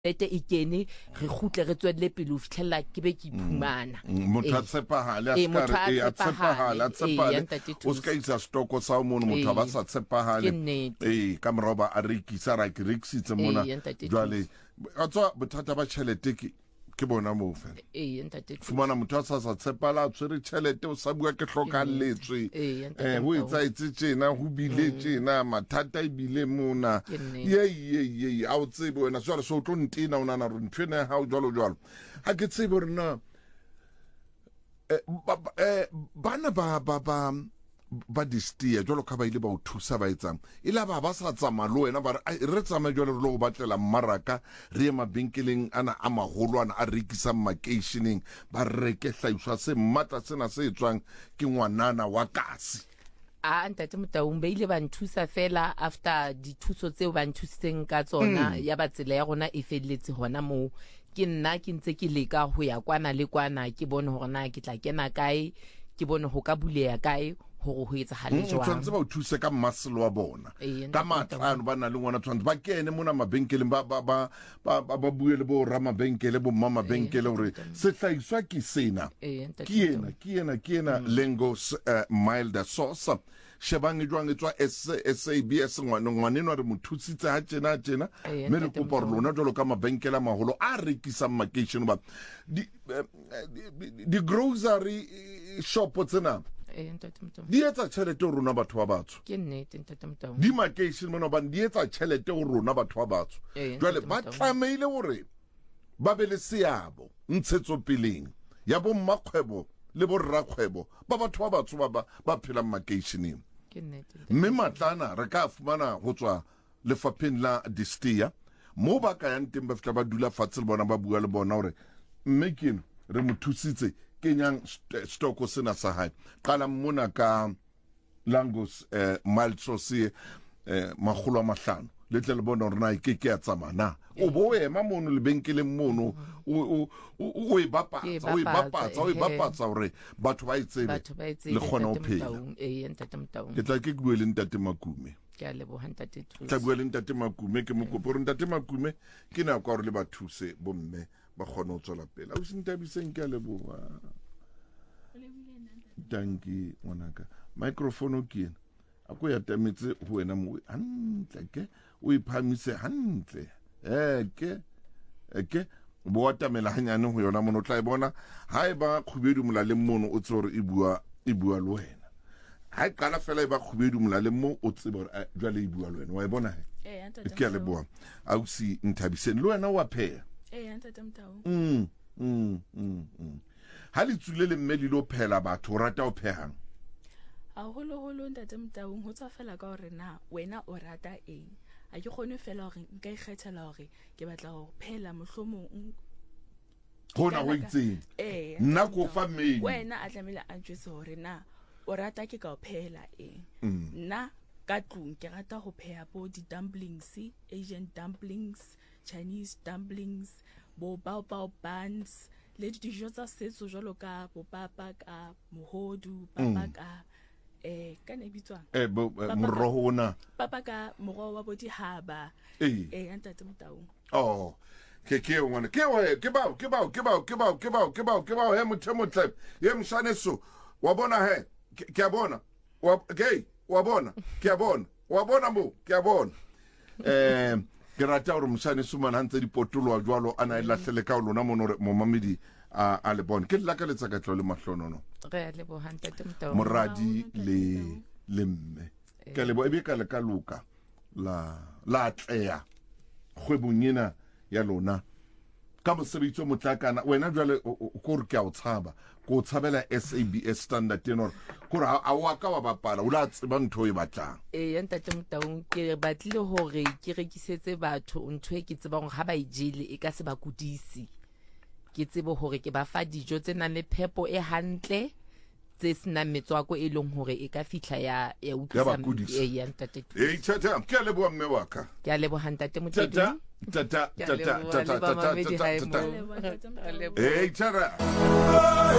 lete e kene re khutle re tswelle pele o fitlhella ke be ke iphumana motho a tshepahale a tshepahale o ska isa stoko sa mono motho a ba sa tshepahale ka morao ba a rekisa ra ke rekisitse mona jwale a tswa bothata ba tšhelete ke bona mo fela fumana motho a sa tshepala a tshwere tšhelete o sa bua ke hlokalletswe ho etsa tsena ho bile tsena mathata e bile mona ye a o tsebe wena jwale so tlo ntina ona na re ntshwena ha o jwalo ha ke tsebe rena bana ba distia jwalo ka ba ile ba o thusa ba etsang ila ba sa tsama lo wena ba re tsama jwalo re lo batlela mmaraka re ye mabenkeleng ana a magolwana a rekisa makeisheneng ba reke hlaiswa se mmata sena se etswang ke ngwanana wa kasi ntate Motaung ba ile ba nthusa fela after dithuso tseo ba nthusitseng ka tsona ya batsela ya rona e felletse hona mo ke nna ke ntse ke leka ho ya kwana le kwana ke bone hore na ke tla kena kae ke bone ho ka buleya kae ho etsa hale jwang tshwantse ba o thuse ka maselo wa bona ka matlano ba na le ngwana tshwantse ba kene mona mabenkeleng ba bue le bo ramabenkele bo mama benkele hore se hlaiswa ke sena ke ena Lengos milder sauce shebang jwang etswa SABS ngwaneno re mothusitse ha tjena me re kopa re lona jwalo ka mabenkele a maholo a rekisang makeishene ba di grocery shop tsena di etsa tšhelete o rona batho ba batsho ke nnete ntate Motaung di makeishene mona ba di etsa tšhelete o rona batho ba batsho jwale ba tlameile hore ba be le seabo ntshetsopeleng ya bo mmakgwebo le bo rrakgwebo ba batho ba batsho ba phelang makeisheneng mme matlana re ka fumana ho tswa lefapheng la distia mo ba ka yang teng ba fitla ba dula fatshe le bona ba bua le bona hore mme keno re mothusitse kenyang stoko sena sa hae qala mona ka Lengos mild sauce magolo a mahlano le tle le bona hore na ke a tsamana o bo ema mono le benkeleng mono o e bapatsa hore batho ba itsebe le kgona ho phela ke tla ke bue le ntate Makume ke a leboha ntate Thusi tla bue le ntate Makume ke mo kopa hore ntate Makume ke na kwa re le bathuse bomme ba kgona ho tswela pele o sintabiseng ke a leboha danki ngwanaka microphone o ke a ko ya tametse ho wena mo hantle ke o iphamise hantle ke bo watamela hanyane ho yona mono tla e bona ha e ba khubedu molaleng mono o tsore e bua le wena ha e qala fela e ba khubedu molaleng mo o tsebe hore jwale e bua le wena wa e bona ke a leboha ausi Nthabiseng le wena wa pheya ntate Motaung ha le tsule le mme le lo phela batho rata o phehang haholo ntate Motaung ho tswa fela ka hore na wena o rata eng a ke kgone fela hore nka ikgethela hore ke batla ho phela mohlomong hona ho itseng nna ko fa mei wena a tlamela a ntjwetse hore na o rata ke ka o phela eng nna ka tlung ke rata ho pheha bo di dumplings, Asian dumplings, Chinese dumplings, bo bao buns le dijo tsa setso jwalo ka bo papa ka mohodu papa ka ka ne bitswang moroho ona papa ka moroho wa bo dihaba ntate Motaung ke ngwana ke bao he motle ye mshaneso wa bona he ke a bona wa bona ke a bona wa bona mo ke a bona ke rata hore mshane sumana hantse dipotolo wa jwalo ana e lahlele ka lona mo mamedi a le bona ke la ka letsa ka tlo le mahlonono re a leboha ntate Motaung moradi le mme ke lebo ebe ka le ka luka la tleya khwebonyena ya lona ka mosebetsi motlakana wena jwale ko re ke a o tshaba ko tshabela SABS standard tenor ko ra a wa ka wa bapala o la tseba ntho e batlang ntate Motaung ke batlile hore ke rekisetse batho ntho e ke tseba hore ha ba ijele e ka se ba kudisi ke tsebe hore ke ba fa dijo tse nang le phepo e hantle tse sena metswako e leng hore e ka fitla ya utlwisa ntate tata ke a leboha mme wa ka ke a leboha ntate Motaung tata